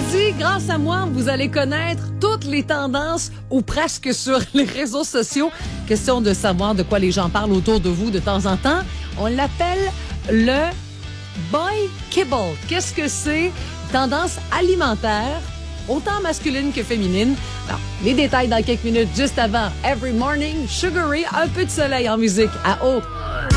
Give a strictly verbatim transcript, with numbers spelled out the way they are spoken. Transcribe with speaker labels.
Speaker 1: dit, grâce à moi, vous allez connaître toutes les tendances ou presque sur les réseaux sociaux. Question de savoir de quoi les gens parlent autour de vous de temps en temps. On l'appelle le Boy Kibble. Qu'est-ce que c'est? Tendance alimentaire, autant masculine que féminine. Alors, les détails dans quelques minutes, juste avant Every Morning, Sugar Ray, un peu de soleil en musique à haut.